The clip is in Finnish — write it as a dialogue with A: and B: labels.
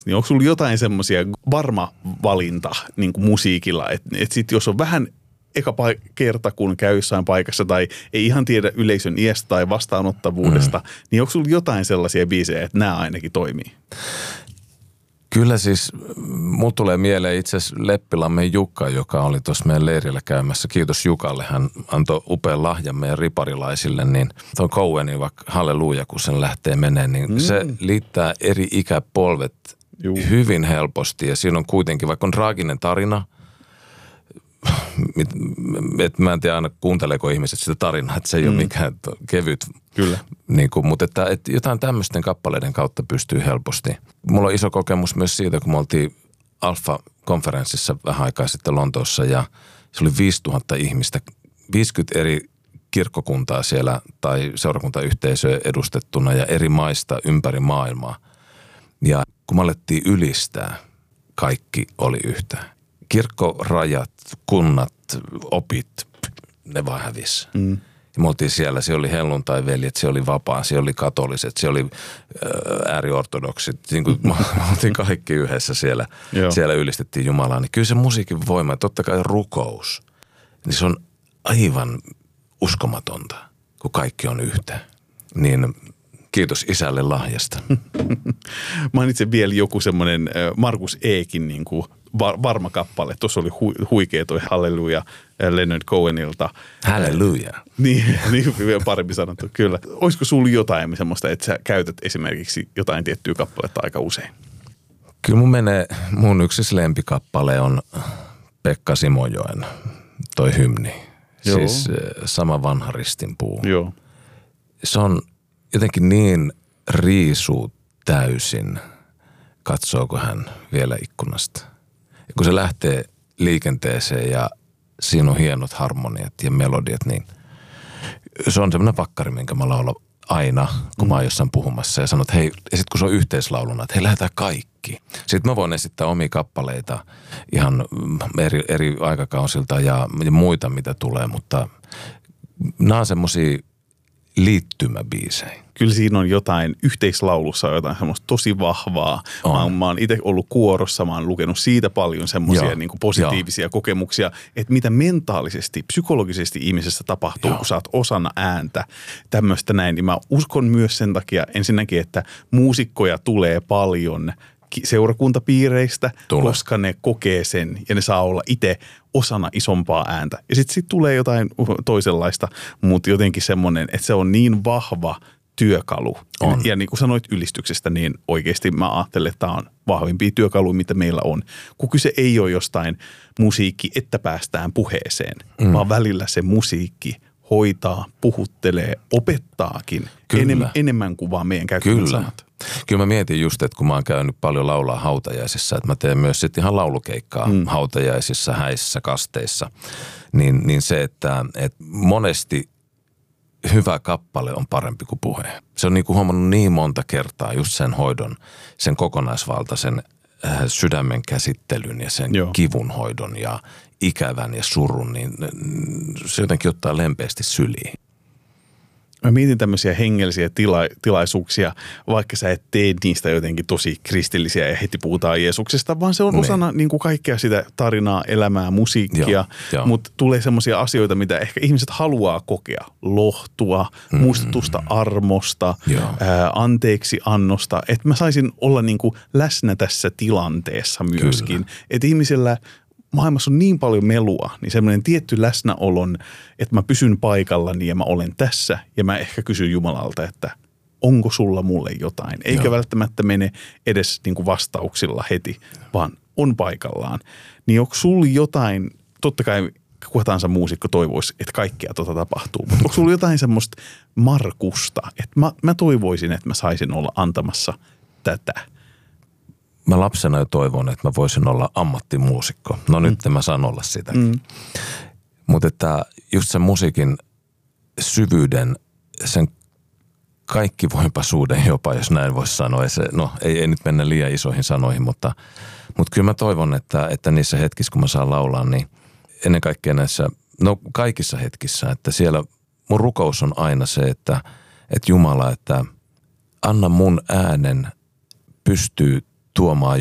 A: Niin onko sulla jotain semmoisia varma valinta niin kuin musiikilla, että sit jos on vähän eka kerta, kun käy jossain paikassa tai ei ihan tiedä yleisön iästä tai vastaanottavuudesta, niin onko sulla jotain sellaisia biisejä, että nämä ainakin toimii?
B: Kyllä siis, mulla tulee mieleen itse asiassa Leppilammen Jukka, joka oli tuossa meidän leirillä käymässä. Kiitos Jukalle, hän antoi upean lahjan meidän riparilaisille, niin tuon Cowenin vaikka halleluja, kun sen lähtee menee, niin se liittää eri ikäpolvet hyvin helposti. Ja siinä on kuitenkin, vaikka on traaginen tarina, että mä en tiedä aina kuunteleeko ihmiset sitä tarinaa, että se ei ole mikään kevyt.
A: Kyllä.
B: Niin kuin, mutta että jotain tämmöisten kappaleiden kautta pystyy helposti. Mulla on iso kokemus myös siitä, kun me oltiin Alfa-konferenssissa vähän aikaa sitten Lontoossa ja se oli 5000 ihmistä, 50 eri kirkkokuntaa siellä tai seurakuntayhteisöä edustettuna ja eri maista ympäri maailmaa. Ja kun me alettiin ylistää, kaikki oli yhtä. Kirkkorajat, kunnat, opit, ne vaan hävisi. Ja me oltiin siellä, se oli helluntai-veljet, se oli vapaa, se oli katoliset, se oli ääriortodoksit. Niin kuin me oltiin kaikki yhdessä siellä ylistettiin Jumalaa. Niin kyllä se musiikin voima, totta kai rukous, niin se on aivan uskomatonta, kun kaikki on yhtä. Niin kiitos isälle lahjasta.
A: Mainitsen vielä joku semmoinen Markus Eekin niin kuin varma kappale. Tuossa oli huikea toi Halleluja Leonard Cohenilta.
B: Halleluja.
A: Niin vielä paremmin sanottu, kyllä. Olisiko sulla jotain semmoista, että sä käytät esimerkiksi jotain tiettyä kappaletta aika usein?
B: Kyllä mun yksi lempikappale on Pekka Simojoen toi hymni. Joo. Siis Sama vanha ristinpuu.
A: Joo.
B: Se on jotenkin niin riisuu täysin, katsooko hän vielä ikkunasta. Ja kun se lähtee liikenteeseen ja siinä on hienot harmoniat ja melodiat, niin se on semmoinen vakkari, minkä mä laulan aina, kun mä oon jossain puhumassa ja sanon, että hei, ja sit kun se on yhteislauluna, että hei, lähdetään kaikki. Sitten mä voin esittää omia kappaleita ihan eri aikakausilta ja muita, mitä tulee, mutta nämä on semmosia liittymäbiisejä.
A: Kyllä siinä on jotain, yhteislaulussa on jotain semmoista tosi vahvaa. Mä oon itse ollut kuorossa, mä oon lukenut siitä paljon semmoisia niin kuin positiivisia kokemuksia, että mitä mentaalisesti, psykologisesti ihmisessä tapahtuu, kun sä oot osana ääntä, tämmöistä näin. Niin mä uskon myös sen takia ensinnäkin, että muusikkoja tulee paljon seurakuntapiireistä, koska ne kokee sen ja ne saa olla itse osana isompaa ääntä. Ja sitten tulee jotain toisenlaista, mutta jotenkin semmoinen, että se on niin vahva työkalu. Ja niin kuin sanoit ylistyksestä, niin oikeasti mä ajattelen, että tämä on vahvimpia työkaluja, mitä meillä on. Kun kyse ei ole jostain musiikki, että päästään puheeseen, vaan välillä se musiikki hoitaa, puhuttelee, opettaakin enemmän kuin vaan meidän käyttämät sanat.
B: Kyllä mä mietin just, että kun mä oon käynyt paljon laulaa hautajaisissa, että mä teen myös sitten ihan laulukeikkaa hautajaisissa, häissä, kasteissa, niin se, että monesti hyvä kappale on parempi kuin puhe. Se on niin kuin huomannut niin monta kertaa just sen hoidon, sen kokonaisvaltaisen sydämen käsittelyn ja sen kivun hoidon ja ikävän ja surun, niin se jotenkin ottaa lempeästi syliin.
A: Mä mietin tämmöisiä hengellisiä tilaisuuksia, vaikka sä et tee niistä jotenkin tosi kristillisiä ja heti puhutaan Jeesuksesta, vaan se on osana niin kuin kaikkea sitä tarinaa, elämää, musiikkia, mutta tulee semmoisia asioita, mitä ehkä ihmiset haluaa kokea. Lohtua, muistutusta armosta, anteeksi annosta, että mä saisin olla niin kuin läsnä tässä tilanteessa myöskin. Että ihmisellä maailmassa on niin paljon melua, niin semmoinen tietty läsnäolon, että mä pysyn paikallani ja mä olen tässä ja mä ehkä kysyn Jumalalta, että onko sulla mulle jotain. Eikä välttämättä mene edes niin kuin vastauksilla heti, vaan on paikallaan. Niin onko sulla jotain, totta kai kuka tahansa muusikko toivoisi, että kaikkea tapahtuu, mutta onko sulla jotain semmoista Markusta, että mä toivoisin, että mä saisin olla antamassa tätä.
B: Mä lapsena jo toivon, että mä voisin olla ammattimuusikko. No nyt mä saan olla sitä. Mutta että just sen musiikin syvyyden, sen kaikkivoipaisuuden jopa, jos näin voisi sanoa. Ei nyt mennä liian isoihin sanoihin, mutta kyllä mä toivon, että niissä hetkissä, kun mä saan laulaa, niin ennen kaikkea näissä, kaikissa hetkissä, että siellä mun rukous on aina se, että Jumala, että anna mun äänen pystyy tuomaan